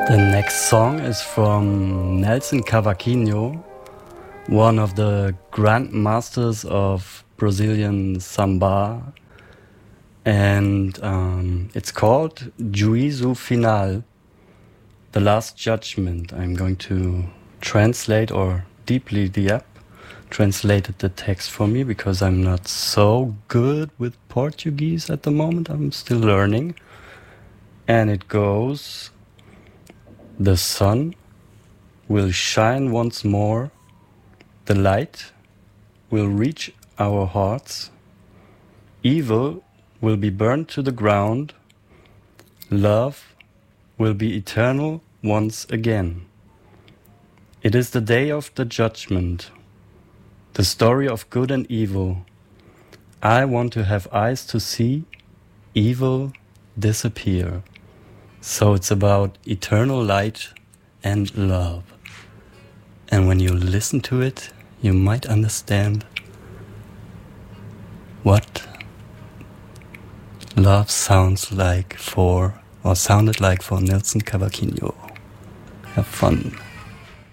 The next song is from Nelson Cavaquinho, one of the grandmasters of Brazilian samba, and it's called Juízo Final, the Last Judgment. I'm going to translate, or Deeply the app translated the text for me because I'm not so good with Portuguese at the moment. I'm still learning. And it goes: the sun will shine once more, the light will reach our hearts, evil will be burned to the ground, love will be eternal once again. It is the day of the judgment, the story of good and evil. I want to have eyes to see evil disappear. So it's about eternal light and love. And when you listen to it, you might understand what love sounds like for, or sounded like for, Nelson Cavaquinho. Have fun.